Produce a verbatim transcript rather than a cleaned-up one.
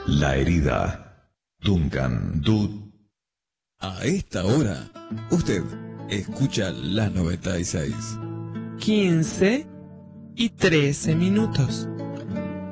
La herida. Duncan Du. A esta hora, usted escucha la noventa y seis. quince y trece minutos.